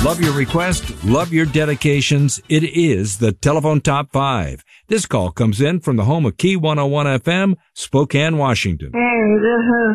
Love your request, love your dedications. It is the Telephone Top 5. This call comes in from the home of Key 101 FM, Spokane, Washington. Hey, this is